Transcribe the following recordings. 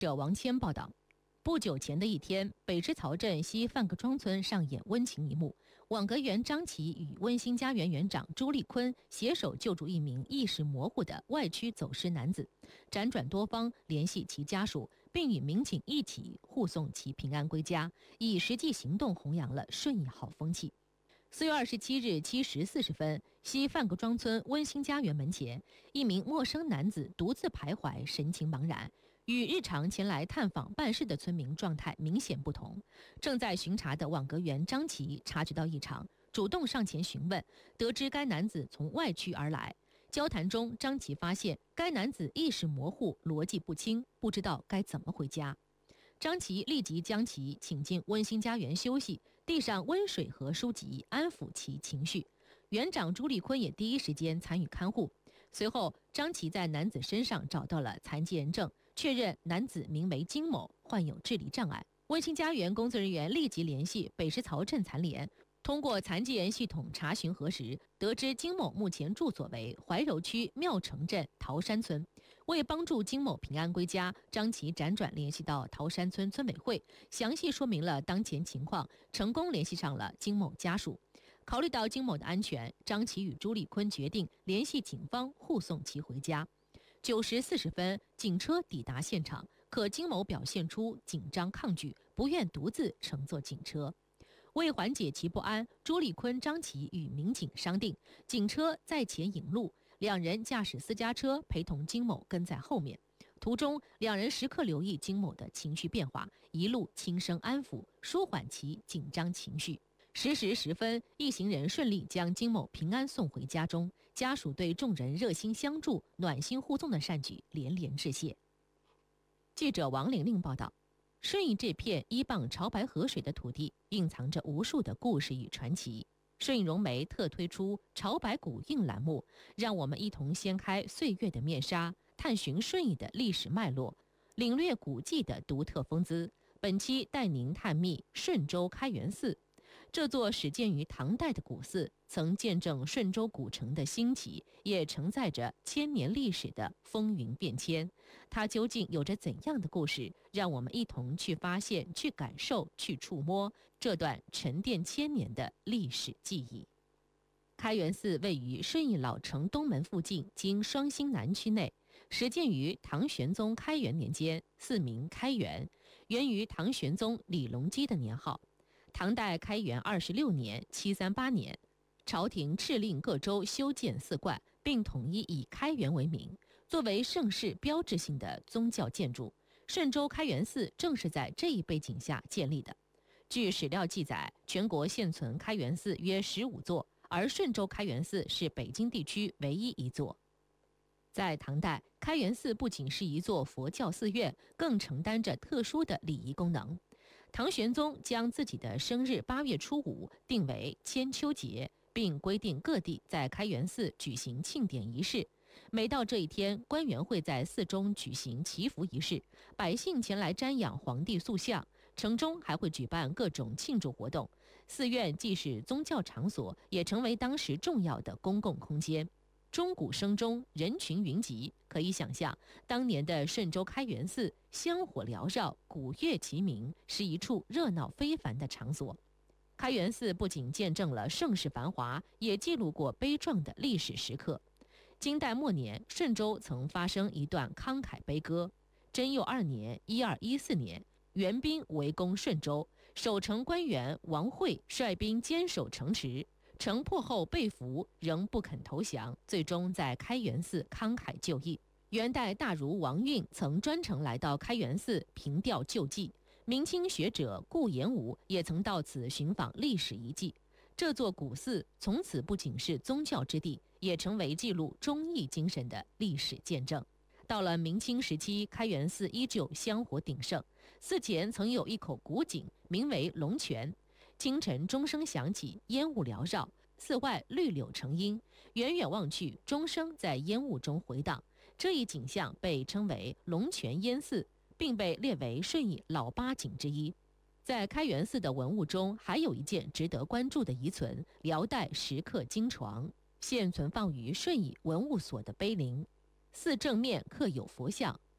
者王谦报道，不久前的一天，北池曹镇西范各庄村上演温情一幕。网格员张琪与温馨家园园长朱立坤携手救助一名意识模糊的外区走失男子，辗转多方联系其家属，并与民警一起护送其平安归家，以实际行动弘扬了顺义好风气。4月27日7时40分，西范各庄村温馨家园门前，一名陌生男子独自徘徊，神情茫然，与日常前来探访办事的村民状态明显不同。正在巡查的网格员张琪察觉到异常，主动上前询问，得知该男子从外区而来。交谈中，张琪发现该男子意识模糊，逻辑不清，不知道该怎么回家。张琪立即将其请进温馨家园休息，递上温水和书籍，安抚其情绪。园长朱立坤也第一时间参与看护。随后，张琪在男子身上找到了残疾人证，确认男子名为金某，患有智力障碍。温馨家园工作人员立即联系北石曹镇残联，通过残疾人系统查询核实，得知金某目前住所为怀柔区庙城镇桃山村。为帮助金某平安归家，张琪辗转联系到桃山村村委会，详细说明了当前情况，成功联系上了金某家属。考虑到金某的安全，张琪与朱立坤决定联系警方护送其回家。9时40分，警车抵达现场，可金某表现出紧张抗拒，不愿独自乘坐警车。为缓解其不安，朱立坤、张琪与民警商定，警车在前引路，两人驾驶私家车陪同金某跟在后面。途中，两人时刻留意金某的情绪变化，一路轻声安抚，舒缓其紧张情绪。10时10分，一行人顺利将金某平安送回家中，家属对众人热心相助、暖心互动的善举连连致谢。记者王玲玲报道，顺义这片依傍潮白河水的土地，蕴藏着无数的故事与传奇。顺义融媒特推出潮白古韵栏目，让我们一同掀开岁月的面纱，探寻顺义的历史脉络，领略古迹的独特风姿。本期带您探秘顺州开元寺。这座始建于唐代的古寺，曾见证顺州古城的兴起，也承载着千年历史的风云变迁。它究竟有着怎样的故事？让我们一同去发现、去感受、去触摸这段沉淀千年的历史记忆。开元寺位于顺义老城东门附近，经双星南区内，始建于唐玄宗开元年间，寺名开元，源于唐玄宗李隆基的年号。唐代开元26年738年，朝廷敕令各州修建寺观，并统一以开元为名，作为盛世标志性的宗教建筑。顺州开元寺正是在这一背景下建立的。据史料记载，全国现存开元寺约15座，而顺州开元寺是北京地区唯一一座。在唐代，开元寺不仅是一座佛教寺院，更承担着特殊的礼仪功能。唐玄宗将自己的生日8月初5定为千秋节，并规定各地在开元寺举行庆典仪式。每到这一天，官员会在寺中举行祈福仪式，百姓前来瞻仰皇帝塑像，城中还会举办各种庆祝活动。寺院既是宗教场所，也成为当时重要的公共空间。钟鼓声中，人群云集，可以想象当年的顺州开元寺香火缭绕，鼓乐齐鸣，是一处热闹非凡的场所。开元寺不仅见证了盛世繁华，也记录过悲壮的历史时刻。金代末年，顺州曾发生一段慷慨悲歌。贞佑2年1214年，元兵围攻顺州，守城官员王惠率兵坚守城池，城破后被俘，仍不肯投降，最终在开元寺慷慨就义。元代大儒王运曾专程来到开元寺凭吊旧迹，明清学者顾炎武也曾到此寻访历史遗迹。这座古寺从此不仅是宗教之地，也成为记录忠义精神的历史见证。到了明清时期，开元寺依旧香火鼎盛，寺前曾有一口古井，名为龙泉。清晨钟声响起，烟雾缭绕，寺外绿柳成荫，远远望去，钟声在烟雾中回荡。这一景象被称为龙泉烟寺，并被列为顺义老8景之一。在开元寺的文物中，还有一件值得关注的遗存——辽代石刻金床，现存放于顺义文物所的碑林。寺正面刻有佛像，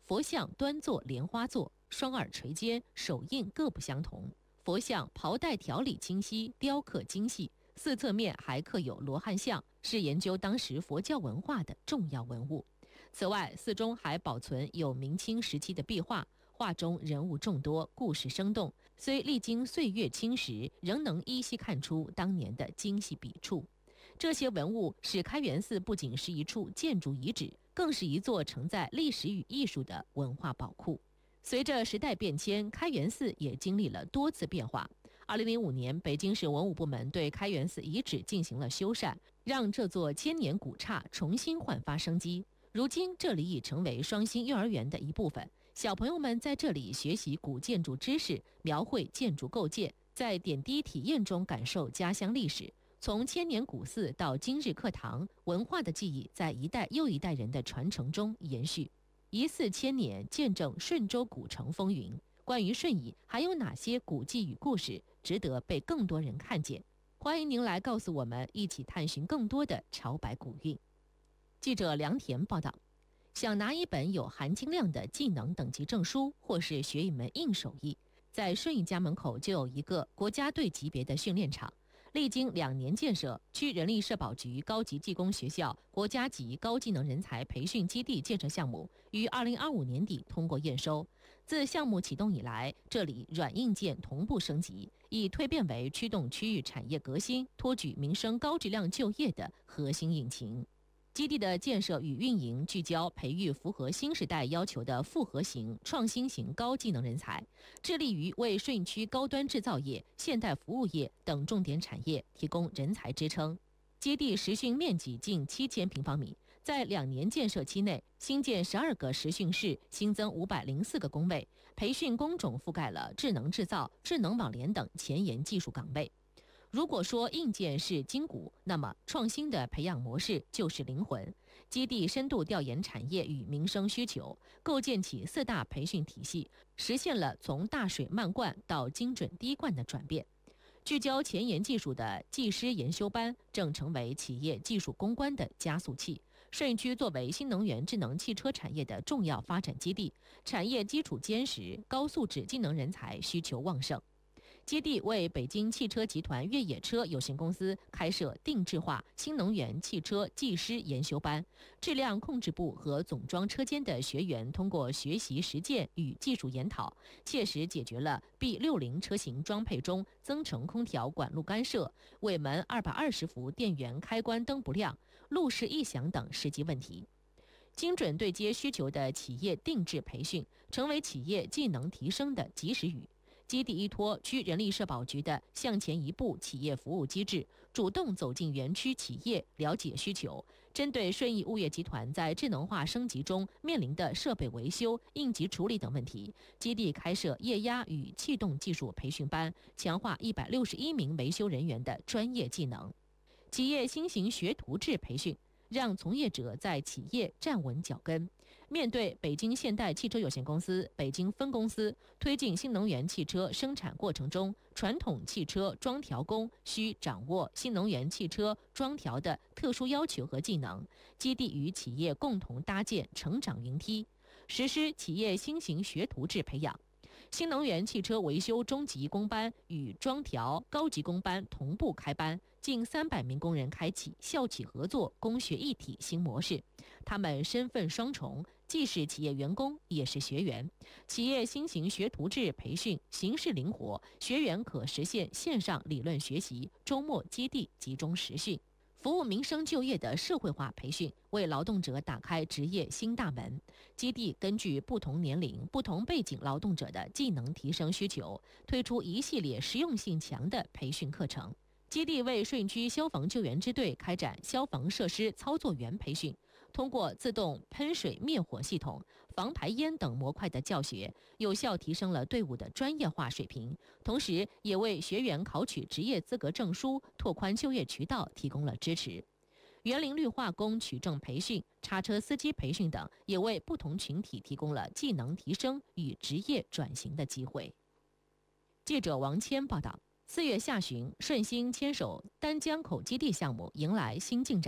佛像端坐莲花座，双耳垂肩，手印各不相同。佛像袍带条理清晰，雕刻精细，四侧面还刻有罗汉像，是研究当时佛教文化的重要文物。此外，寺中还保存有明清时期的壁画，画中人物众多，故事生动，虽历经岁月侵蚀，仍能依稀看出当年的精细笔触。这些文物使开元寺不仅是一处建筑遗址，更是一座承载历史与艺术的文化宝库。随着时代变迁，开元寺也经历了多次变化。2005年，北京市文物部门对开元寺遗址进行了修缮，让这座千年古刹重新焕发生机。如今，这里已成为双星幼儿园的一部分。小朋友们在这里学习古建筑知识，描绘建筑构建，在点滴体验中感受家乡历史。从千年古寺到今日课堂，文化的记忆在一代又一代人的传承中延续。一寺千年，见证顺州古城风云。关于顺义，还有哪些古迹与故事值得被更多人看见？欢迎您来告诉我们，一起探寻更多的潮白古韵。记者梁田报道。想拿一本有含金量的技能等级证书，或是学一门硬手艺，在顺义家门口就有一个国家队级别的训练场。历经2年建设，区人力社保局高级技工学校国家级高技能人才培训基地建设项目于2025年底通过验收。自项目启动以来，这里软硬件同步升级，已蜕变为驱动区域产业革新、托举民生高质量就业的核心引擎。基地的建设与运营聚焦培育符合新时代要求的复合型、创新型高技能人才，致力于为顺义区高端制造业、现代服务业等重点产业提供人才支撑。基地实训面积近7000平方米，在2年建设期内，新建12个实训室，新增504个工位，培训工种覆盖了智能制造、智能网联等前沿技术岗位。如果说硬件是筋骨，那么创新的培养模式就是灵魂。基地深度调研产业与民生需求，构建起4大培训体系，实现了从大水漫灌到精准滴灌的转变。聚焦前沿技术的技师研修班正成为企业技术攻关的加速器。顺义区作为新能源智能汽车产业的重要发展基地，产业基础坚实，高素质技能人才需求旺盛。基地为北京汽车集团越野车有限公司开设定制化新能源汽车技师研修班，质量控制部和总装车间的学员通过学习实践与技术研讨，切实解决了 B60 车型装配中增程空调管路干涉、尾门220伏电源开关灯不亮、路试异响等实际问题。精准对接需求的企业定制培训，成为企业技能提升的及时雨。基地依托区人力社保局的向前一步企业服务机制，主动走进园区企业，了解需求。针对顺义物业集团在智能化升级中面临的设备维修、应急处理等问题，基地开设液压与气动技术培训班，强化161名维修人员的专业技能。企业新型学徒制培训，让从业者在企业站稳脚跟。面对北京现代汽车有限公司北京分公司推进新能源汽车生产过程中，传统汽车装调工需掌握新能源汽车装调的特殊要求和技能，基地与企业共同搭建成长云梯，实施企业新型学徒制培养。新能源汽车维修中级工班与装调高级工班同步开班，近300名工人开启校企合作、工学一体新模式。他们身份双重，既是企业员工，也是学员。企业新型学徒制培训形式灵活，学员可实现线上理论学习，周末基地集中实训。服务民生就业的社会化培训，为劳动者打开职业新大门。基地根据不同年龄、不同背景劳动者的技能提升需求，推出一系列实用性强的培训课程。基地为顺义区消防救援支队开展消防设施操作员培训，通过自动喷水灭火系统、防排烟等模块的教学，有效提升了队伍的专业化水平，同时也为学员考取职业资格证书、拓宽就业渠道提供了支持。园林绿化工取证培训、叉车司机培训等，也为不同群体提供了技能提升与职业转型的机会。记者王谦报道。4月下旬，顺兴牵手丹江口基地项目迎来新进展。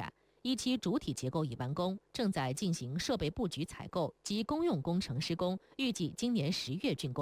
一期主体结构已完工，正在进行设备布局采购及公用工程施工，预计今年10月竣工。